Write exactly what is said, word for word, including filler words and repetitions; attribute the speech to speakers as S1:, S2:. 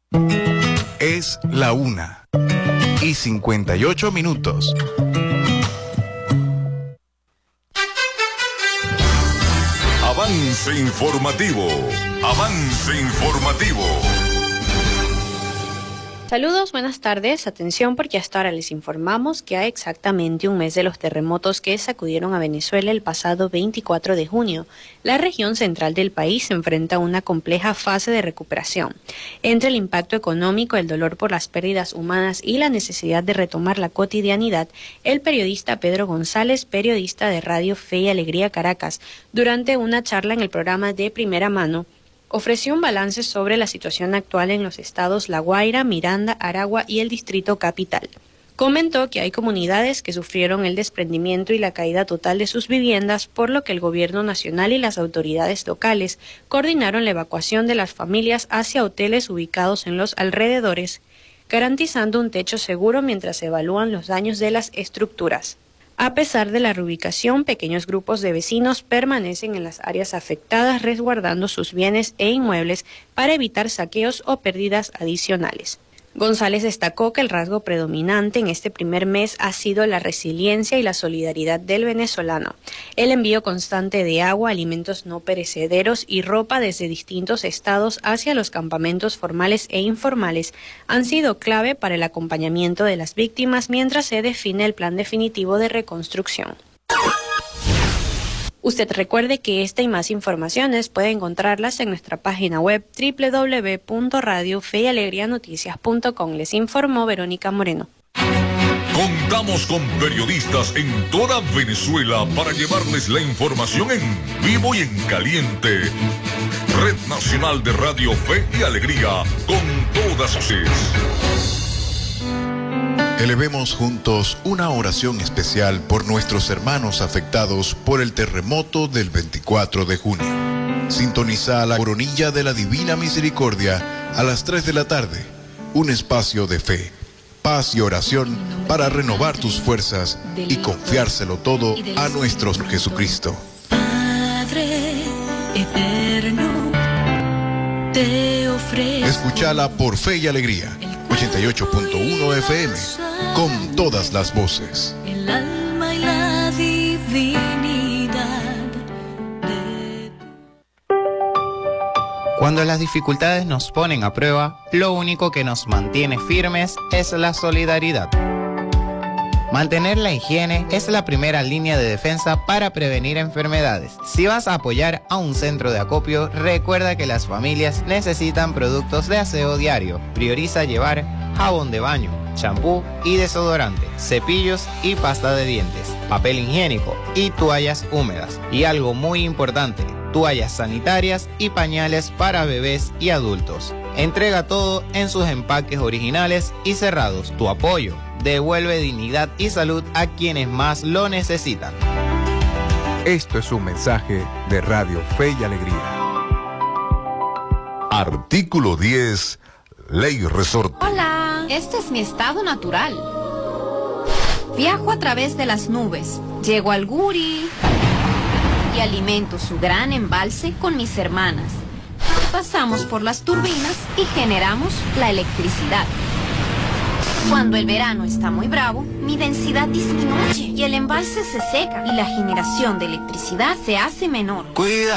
S1: Es la una y cincuenta y ocho minutos.
S2: Avance informativo. Avance informativo.
S3: Saludos, buenas tardes. Atención porque hasta ahora les informamos que hay exactamente un mes de los terremotos que sacudieron a Venezuela el pasado veinticuatro de junio. La región central del país se enfrenta a una compleja fase de recuperación. Entre el impacto económico, el dolor por las pérdidas humanas y la necesidad de retomar la cotidianidad, el periodista Pedro González, periodista de Radio Fe y Alegría Caracas, durante una charla en el programa De Primera Mano, ofreció un balance sobre la situación actual en los estados La Guaira, Miranda, Aragua y el Distrito Capital. Comentó que hay comunidades que sufrieron el desprendimiento y la caída total de sus viviendas, por lo que el gobierno nacional y las autoridades locales coordinaron la evacuación de las familias hacia hoteles ubicados en los alrededores, garantizando un techo seguro mientras se evalúan los daños de las estructuras. A pesar de la reubicación, pequeños grupos de vecinos permanecen en las áreas afectadas resguardando sus bienes e inmuebles para evitar saqueos o pérdidas adicionales. González destacó que el rasgo predominante en este primer mes ha sido la resiliencia y la solidaridad del venezolano. El envío constante de agua, alimentos no perecederos y ropa desde distintos estados hacia los campamentos formales e informales han sido clave para el acompañamiento de las víctimas mientras se define el plan definitivo de reconstrucción. Usted recuerde que esta y más informaciones puede encontrarlas en nuestra página web doble u doble u doble u punto radio fe y alegría noticias punto com. Les informó Verónica Moreno.
S2: Contamos con periodistas en toda Venezuela para llevarles la información en vivo y en caliente. Red Nacional de Radio Fe y Alegría, con todas ustedes.
S1: Elevemos juntos una oración especial por nuestros hermanos afectados por el terremoto del veinticuatro de junio. Sintoniza la coronilla de la Divina Misericordia a las tres de la tarde. Un espacio de fe, paz y oración para renovar tus fuerzas y confiárselo todo a nuestro Jesucristo.
S4: Padre eterno, te ofrezco.
S1: Escúchala por Fe y Alegría, ochenta y ocho punto uno F M, con todas las voces.
S4: El alma y la divinidad de...
S5: Cuando las dificultades nos ponen a prueba, lo único que nos mantiene firmes es la solidaridad. Mantener la higiene es la primera línea de defensa para prevenir enfermedades. Si vas a apoyar a un centro de acopio, recuerda que las familias necesitan productos de aseo diario. Prioriza llevar jabón de baño, champú y desodorante, cepillos y pasta de dientes, papel higiénico y toallas húmedas. Y algo muy importante, toallas sanitarias y pañales para bebés y adultos. Entrega todo en sus empaques originales y cerrados. Tu apoyo devuelve dignidad y salud a quienes más lo necesitan.
S6: Esto es un mensaje de Radio Fe y Alegría.
S2: Artículo diez, Ley Resorte.
S7: Hola, este es mi estado natural. Viajo a través de las nubes, llego al Guri y alimento su gran embalse con mis hermanas. Pasamos por las turbinas y generamos la electricidad. Cuando el verano está muy bravo, mi densidad disminuye y el embalse se seca y la generación de electricidad se hace menor.
S2: Cuida.